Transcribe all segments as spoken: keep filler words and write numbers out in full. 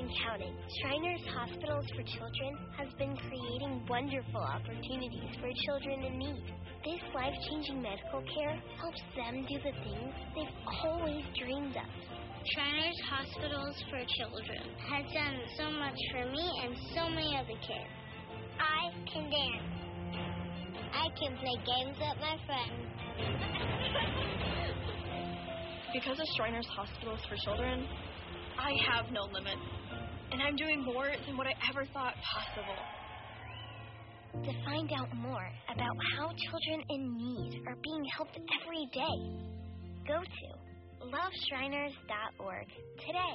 and counting. Shriners Hospitals for Children has been creating wonderful opportunities for children in need. This life-changing medical care helps them do the things they've always dreamed of. Shriners Hospitals for Children has done so much for me and so many other kids. I can dance. I can play games with my friends. Because of Shriners Hospitals for Children, I have no limits, and I'm doing more than what I ever thought possible. To find out more about how children in need are being helped every day, go to love shriners dot org today.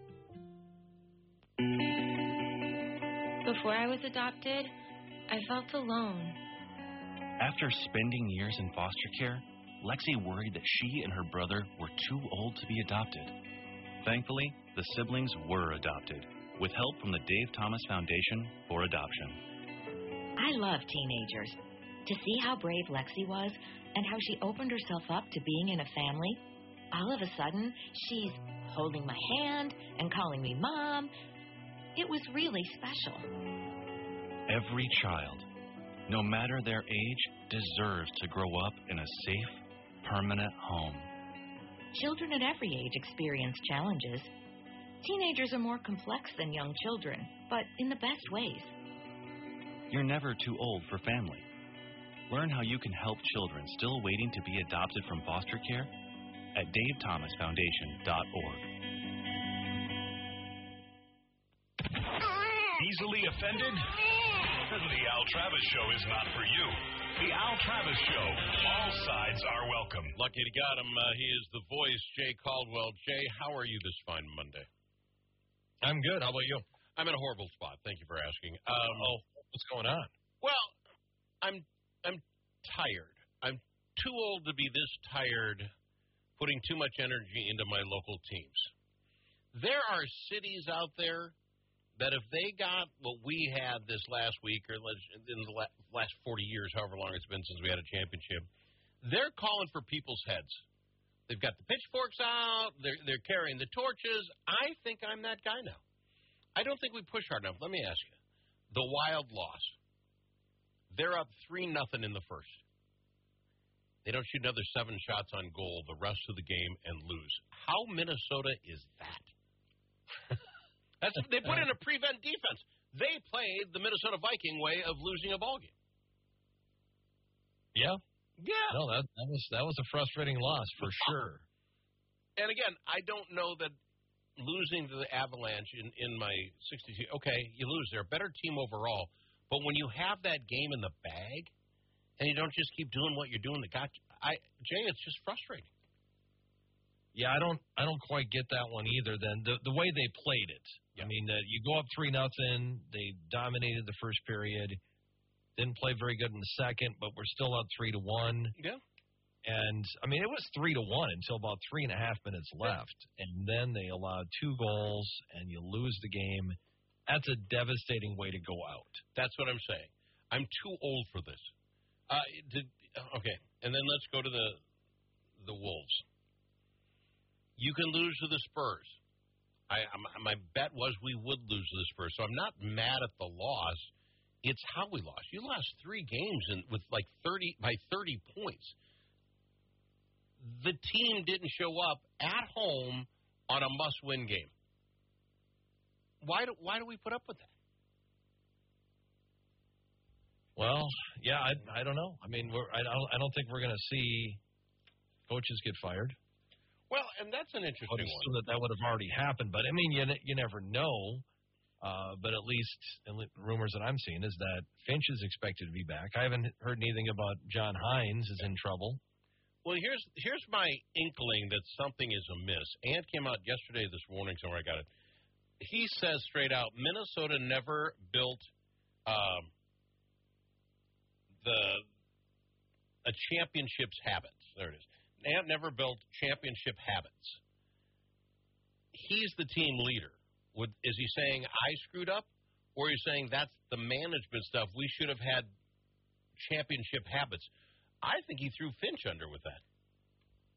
Before I was adopted, I felt alone. After spending years in foster care, Lexi worried that she and her brother were too old to be adopted. Thankfully, the siblings were adopted, with help from the Dave Thomas Foundation for Adoption. I love teenagers. To see how brave Lexi was and how she opened herself up to being in a family, all of a sudden, she's holding my hand and calling me Mom. It was really special. Every child, no matter their age, deserves to grow up in a safe, permanent home. Children at every age experience challenges. Teenagers are more complex than young children, but in the best ways. You're never too old for family. Learn how you can help children still waiting to be adopted from foster care at dave thomas foundation dot org. Easily offended? The Al Travis Show is not for you. The Al Travis Show. All sides are welcome. Lucky to got him. Uh, he is the voice, Jay Caldwell. Jay, how are you this fine Monday? I'm good. How about you? I'm in a horrible spot. Thank you for asking. Um, oh, what's going on? Well, I'm I'm tired. I'm too old to be this tired, putting too much energy into my local teams. There are cities out there that if they got what we had this last week or in the last forty years, however long it's been since we had a championship, they're calling for people's heads. They've got the pitchforks out. They're, they're carrying the torches. I think I'm that guy now. I don't think we push hard enough. Let me ask you. The Wild loss. They're up three nothing in the first. They don't shoot another seven shots on goal the rest of the game and lose. How Minnesota is that? That's, they put in a prevent defense. They played the Minnesota Viking way of losing a ball game. Yeah. Yeah. No, that, that was that was a frustrating loss for sure. And again, I don't know that losing to the Avalanche in, in my sixty-two, okay, you lose. They're a better team overall. But when you have that game in the bag and you don't just keep doing what you're doing, that got you, I Jay, it's just frustrating. Yeah, I don't I don't quite get that one either. Then the the way they played it. Yeah. I mean, uh, you go up three nothing. They dominated the first period. Didn't play very good in the second, but we're still up three to one. Yeah. And I mean, it was three to one until about three and a half minutes left, and then they allowed two goals, and you lose the game. That's a devastating way to go out. That's what I'm saying. I'm too old for this. Uh, did, okay, and then let's go to the the Wolves. You can lose to the Spurs. I, my bet was we would lose to the Spurs, so I'm not mad at the loss. It's how we lost. You lost three games in, with like thirty by thirty points. The team didn't show up at home on a must-win game. Why do why do we put up with that? Well, yeah, I I don't know. I mean, we're, I don't I don't think we're going to see coaches get fired. Well, and that's an interesting I would one. assume that that would have already happened, but I mean, you you never know. Uh, but at least the rumors that I'm seeing is that Finch is expected to be back. I haven't heard anything about John Hines is in trouble. Well, here's here's my inkling that something is amiss. Ant came out yesterday, this morning, somewhere I got it. He says straight out, Minnesota never built um, the a championships habits. There it is. Ant never built championship habits. He's the team leader. Would, is he saying I screwed up, or is he saying that's the management stuff? We should have had championship habits. I think he threw Finch under with that.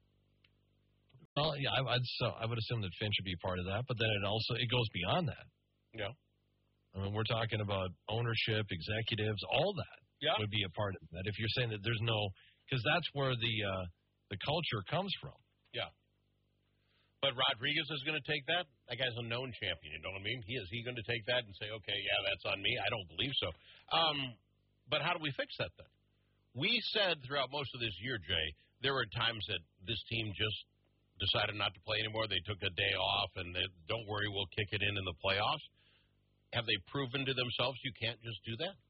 Well, yeah, I, I'd so I would assume that Finch would be part of that, but then it also it goes beyond that. Yeah. I mean, we're talking about ownership, executives, all that yeah. would be a part of that. If you're saying that there's no, because that's where the uh, the culture comes from. Yeah. But Rodriguez is going to take that? That guy's a known champion, you know what I mean? He is he going to take that and say, okay, yeah, that's on me? I don't believe so. Um, but how do we fix that then? We said throughout most of this year, Jay, there were times that this team just decided not to play anymore. They took a day off, and they, don't worry, we'll kick it in in the playoffs. Have they proven to themselves you can't just do that?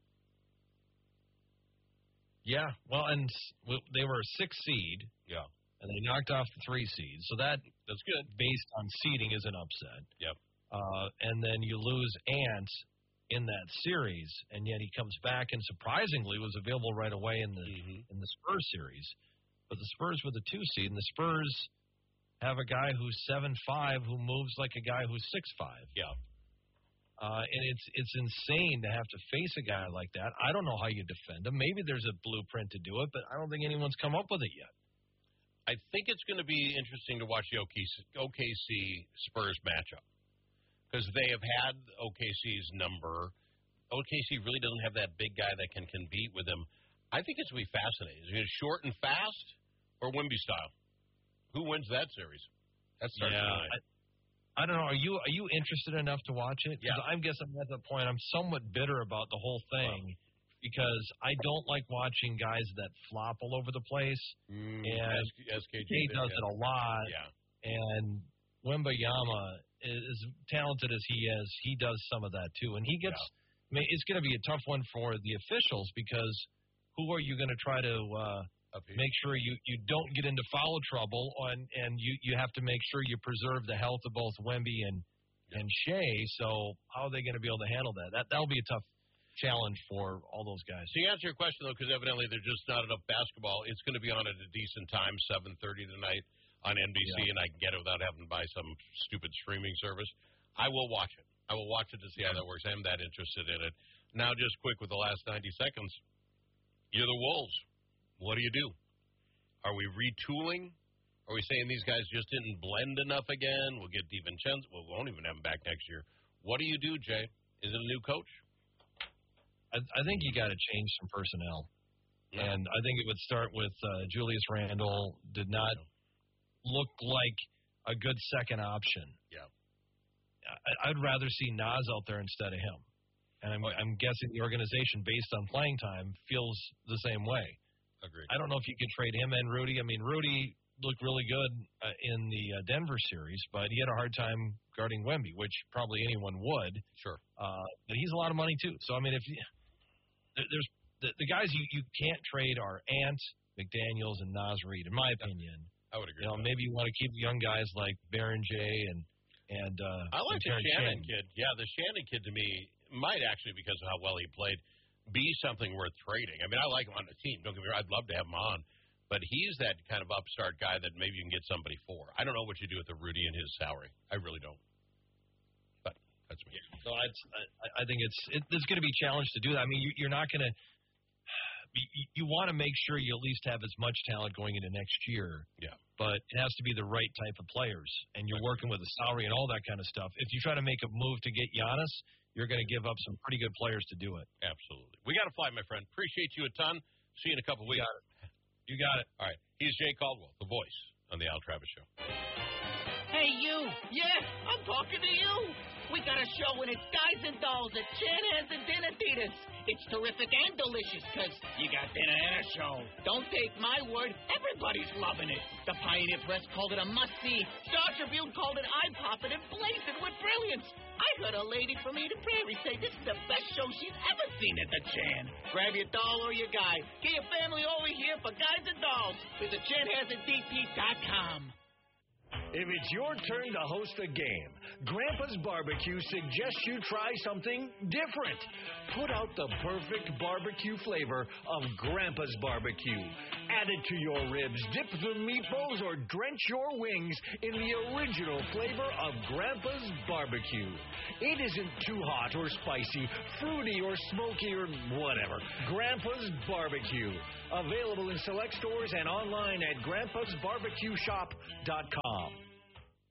Yeah, well, and they were a six seed. Yeah. And they knocked off the three seed. So that that's good. Based on seeding is an upset. Yep. Uh, and then you lose Ant in that series, and yet he comes back and surprisingly was available right away in the mm-hmm. in the Spurs series. But the Spurs were the two seed, and the Spurs have a guy who's seven five who moves like a guy who's six five. Yeah. Uh, and it's it's insane to have to face a guy like that. I don't know how you defend him. Maybe there's a blueprint to do it, but I don't think anyone's come up with it yet. I think it's going to be interesting to watch the O K C Spurs matchup because they have had O K C's number. O K C really doesn't have that big guy that can compete with him. I think it's going to be fascinating. Is it short and fast or Wemby style? Who wins that series? That's yeah. I, I don't know. Are you are you interested enough to watch it? Yeah. I guess I'm at the point. I'm somewhat bitter about the whole thing wow. because I don't like watching guys that flop all over the place. Mm, and S K G he does yeah. it a lot. Yeah. And Wembayama, as talented as he is, he does some of that too. And he gets. Yeah. I mean, it's going to be a tough one for the officials because who are you going to try to? Uh, Make sure you, you don't get into foul trouble, and, and you, you have to make sure you preserve the health of both Wemby and yeah. and Shea. So how are they going to be able to handle that? That that'll be a tough challenge for all those guys. To answer your question, though, because evidently there's just not enough basketball, it's going to be on at a decent time, seven thirty tonight on N B C, yeah. and I can get it without having to buy some stupid streaming service. I will watch it. I will watch it to see how that works. I'm that interested in it. Now, just quick with the last ninety seconds, you're the Wolves. What do you do? Are we retooling? Are we saying these guys just didn't blend enough again? We'll get DiVincenzo. Well, we won't even have him back next year. What do you do, Jay? Is it a new coach? I, I think you got to change some personnel. Yeah. And I think it would start with uh, Julius Randle. Did not look like a good second option. Yeah. I, I'd rather see Naz out there instead of him. And I'm, I'm guessing the organization, based on playing time, feels the same way. Agreed. I don't know if you could trade him and Rudy. I mean, Rudy looked really good uh, in the uh, Denver series, but he had a hard time guarding Wemby, which probably anyone would. Sure. Uh, but he's a lot of money, too. So, I mean, if you, there, there's the, the guys you, you can't trade are Ant, McDaniels, and Naz Reid, in my opinion. I would agree. You know, with maybe you want to keep young guys like Baron J. and and uh, I like and the Shannon Shannon. kid. Yeah, the Shannon kid to me might actually, because of how well he played, be something worth trading. I mean, I like him on the team. Don't get me wrong. I'd love to have him on. But he's that kind of upstart guy that maybe you can get somebody for. I don't know what you do with the Rudy and his salary. I really don't. But that's me. So I'd, I, I think it's it, it's going to be a challenge to do that. I mean, you, you're not going to you, you want to make sure you at least have as much talent going into next year. Yeah. But it has to be the right type of players. And you're working with a salary and all that kind of stuff. If you try to make a move to get Giannis, you're going to give up some pretty good players to do it. Absolutely. We got to fly, my friend. Appreciate you a ton. See you in a couple weeks. You got it. You got it. All right. He's Jay Caldwell, the voice on the Al Travis Show. Hey, you. Yeah, I'm talking to you. We got a show and it's Guys and Dolls at Chanhassen and Dinner Theaters. It's terrific and delicious because you got dinner and a show. Don't take my word. Everybody's loving it. The Pioneer Press called it a must-see. Star Tribune called it eye-popping and blazing with brilliance. I heard a lady from Eden Prairie say this is the best show she's ever seen at the Chan. Grab your doll or your guy. Get your family over here for Guys and Dolls. Visit Chanhassen D T dot com. If it's your turn to host a game, Grandpa's Barbecue suggests you try something different. Put out the perfect barbecue flavor of Grandpa's Barbecue. Add it to your ribs, dip the meatballs, or drench your wings in the original flavor of Grandpa's Barbecue. It isn't too hot or spicy, fruity or smoky or whatever. Grandpa's Barbecue. Available in select stores and online at grandpas barbecue shop dot com.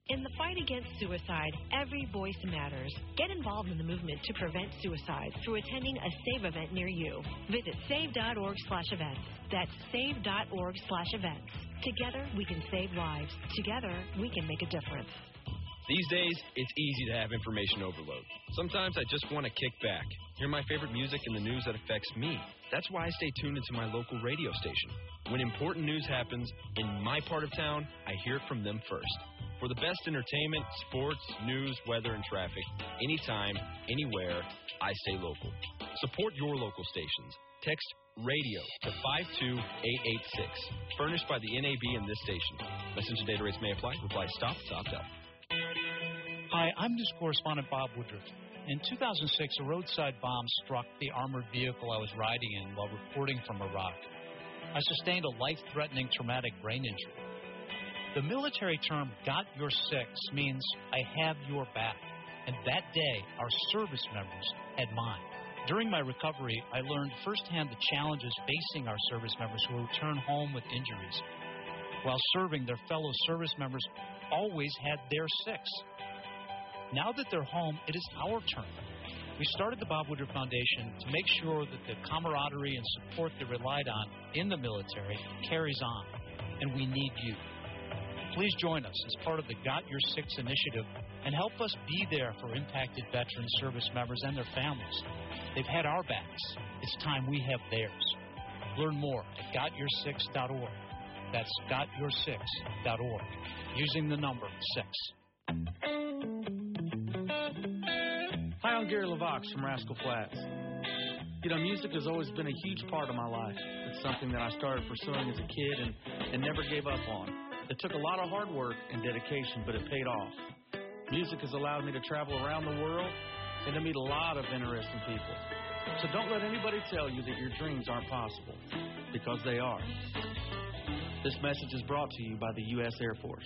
In the fight against suicide, every voice matters. Get involved in the movement to prevent suicide through attending a SAVE event near you. Visit save.org slash events. That's save.org slash events. Together, we can save lives. Together, we can make a difference. These days, it's easy to have information overload. Sometimes I just want to kick back, hear my favorite music and the news that affects me. That's why I stay tuned into my local radio station. When important news happens in my part of town, I hear it from them first. For the best entertainment, sports, news, weather, and traffic, anytime, anywhere, I stay local. Support your local stations. Text RADIO to five two eight eight six. Furnished by the N A B and this station. Message and data rates may apply. Reply STOP to opt out. Hi, I'm news correspondent Bob Woodruff. In two thousand six, a roadside bomb struck the armored vehicle I was riding in while reporting from Iraq. I sustained a life-threatening traumatic brain injury. The military term, got your six, means I have your back. And that day, our service members had mine. During my recovery, I learned firsthand the challenges facing our service members who return home with injuries. While serving, their fellow service members always had their six. Now that they're home, it is our turn. We started the Bob Woodruff Foundation to make sure that the camaraderie and support they relied on in the military carries on. And we need you. Please join us as part of the Got Your Six initiative and help us be there for impacted veteran service members and their families. They've had our backs. It's time we have theirs. Learn more at got your six dot org. That's got your six dot org. Using the number six. Hi, I'm Gary LaVox from Rascal Flatts. You know, music has always been a huge part of my life. It's something that I started pursuing as a kid and, and never gave up on. It took a lot of hard work and dedication, but it paid off. Music has allowed me to travel around the world and to meet a lot of interesting people. So don't let anybody tell you that your dreams aren't possible, because they are. This message is brought to you by the U S Air Force.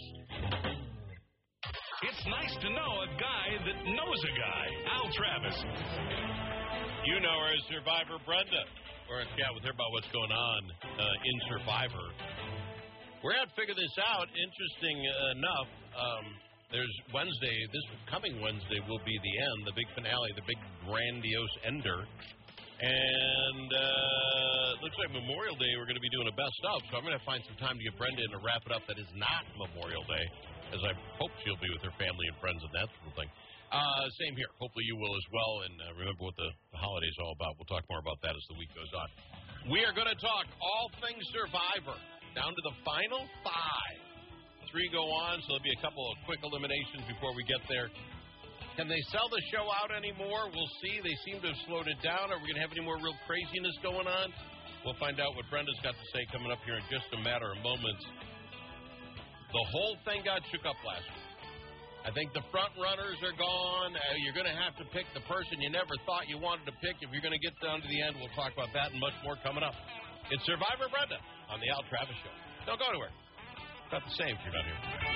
It's nice to know a guy that knows a guy. Al Travis. You know her as Survivor Brenda. We're going to chat with her about what's going on uh, in Survivor. We're going to figure this out. Interesting enough, um, there's Wednesday, this coming Wednesday will be the end, the big finale, the big grandiose ender. And uh, looks like Memorial Day we're going to be doing a best of, so I'm going to find some time to get Brenda in to wrap it up that is not Memorial Day, as I hope she'll be with her family and friends and that sort of thing. Uh, same here. Hopefully you will as well, and uh, remember what the, the holiday is all about. We'll talk more about that as the week goes on. We are going to talk all things Survivor, down to the final five. Three go on, so there'll be a couple of quick eliminations before we get there. Can they sell the show out anymore? We'll see. They seem to have slowed it down. Are we going to have any more real craziness going on? We'll find out what Brenda's got to say coming up here in just a matter of moments. The whole thing got shook up last week. I think the front runners are gone. Uh, you're going to have to pick the person you never thought you wanted to pick. If you're going to get down to the end, we'll talk about that and much more coming up. It's Survivor Brenda on the Al Travis Show. Don't go anywhere. About the same if you're not here.